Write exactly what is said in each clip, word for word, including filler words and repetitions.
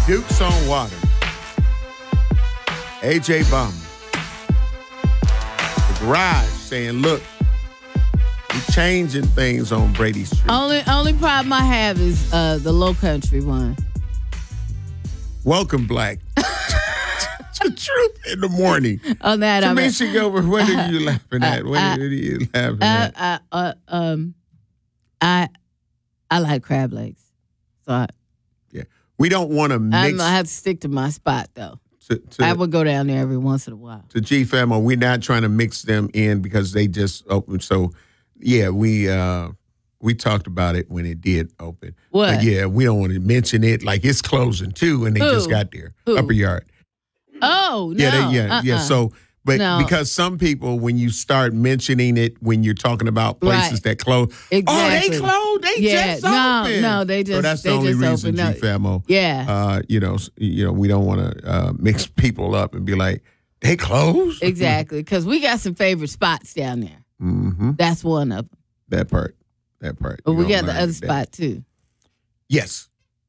Dukes on Water. A J Bum. The Garage saying, look, we're changing things on Brady Street. Only only problem I have is uh, the Low Country one. Welcome, Black. To Truth in the Morning. On that, I'm Tamisha Gilbert, what are you laughing at? What I, are you laughing I, at? I, uh, um, I, I like crab legs. So I, yeah. We don't want to mix. I have to stick to my spot, though. To, to, I would go down there every once in a while. To G-Famo, we're not trying to mix them in because they just opened. So, yeah, we uh, we talked about it when it did open. What? But yeah, we don't want to mention it like it's closing, too, and they Who? just got there. Who? Upper Yard. Oh, no. Yeah, they, yeah, uh-uh. yeah. So, but No. because some people, when you start mentioning it, when you're talking about places Right. that close, Exactly. oh, they closed, they Yeah, just no, opened. no, they just- So that's they the only just reason, opened. G-Famo. Yeah. Uh, you know, s- you know, we don't want to uh, mix people up and be like, they closed? Exactly, because we got some favorite spots down there. Mm-hmm. That's one of them. That part. That part. But You we don't got the learn other that. spot, too. Yes.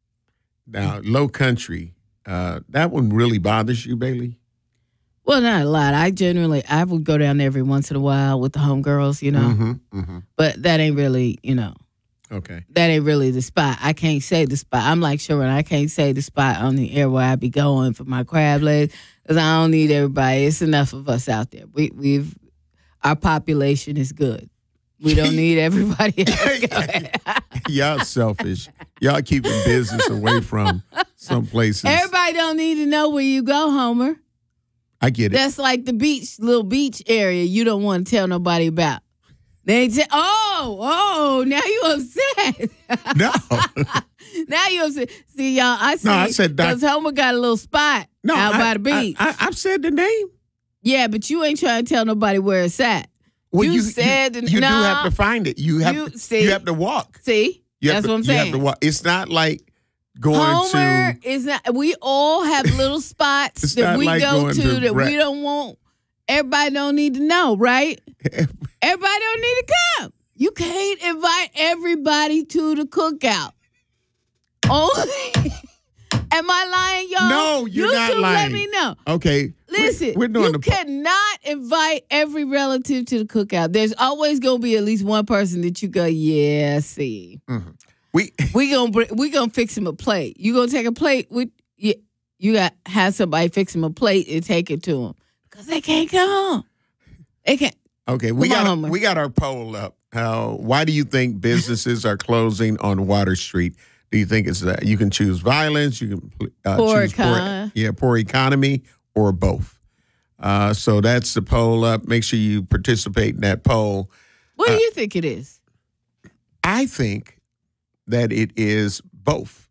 Now, Low Country, uh, that one really bothers you, Bailey? Well, not a lot. I generally, I would go down there every once in a while with the homegirls, you know. Mm-hmm. Mm-hmm. But that ain't really, you know, Okay. that ain't really the spot. I can't say the spot. I'm like Sharon, I can't say the spot on the air where I be going for my crab legs because I don't need everybody. It's enough of us out there. We, we've, our population is good. We don't need everybody else. Y'all selfish. Y'all keeping business away from some places. Everybody don't need to know where you go, Homer. I get it. That's like the beach, little beach area you don't want to tell nobody about. They ain't say, oh, oh, now you upset. No. Now you upset. See, y'all, I see. No, I said doc- because Homer got a little spot No, out I, by the beach. I, I, I've said the name. Yeah, but you ain't trying to tell nobody where it's at. Well, you, you said you, the- you no. do have to find it. You have You- to, see? you have to walk. See? You have That's to, what I'm you saying. have to walk. It's not like going Homer to. is not. We all have little spots It's that not we like go going to, to that Bra- we don't want. Everybody don't need to know, right? Everybody don't need to come. You can't invite everybody to the cookout. Only. Am I lying, y'all? No, you're you not two lying. Let me know. Okay. Listen, we're, we're doing you the. cannot invite every relative to the cookout. There's always gonna be at least one person that you go, yeah, see. Mm-hmm. We We gonna br- we gonna fix him a plate. You gonna take a plate with you? You got have somebody fix him a plate and take it to him because they can't come home. They can't. okay. We Come on, got Homer. we got our poll up. How? Why do you think businesses are closing on Water Street? Do you think it's that you can choose violence? You can uh, Poor choose poor, econ- yeah, poor economy, or both. Uh, so that's the poll up. Make sure you participate in that poll. What do Uh, you think it is? I think that it is both.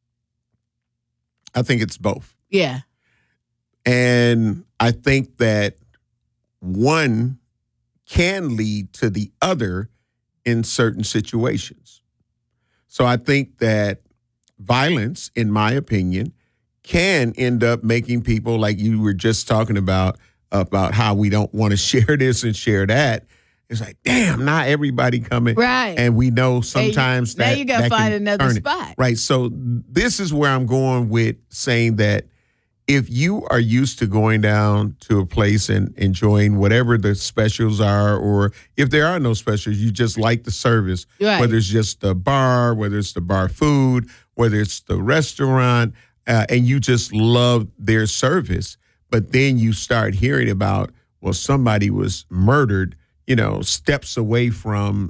I think it's both. Yeah. And I think that one can lead to the other in certain situations. So I think that violence, in my opinion, can end up making people, like you were just talking about, about how we don't want to share this and share that. It's like, damn, not everybody coming. Right. And we know sometimes Now you- now that you gotta that find can another turn it. spot. Right. So this is where I'm going with saying that if you are used to going down to a place and enjoying whatever the specials are, or if there are no specials, you just like the service, Right. whether it's just the bar, whether it's the bar food, whether it's the restaurant, uh, and you just love their service. But then you start hearing about, well, somebody was murdered, you know, steps away from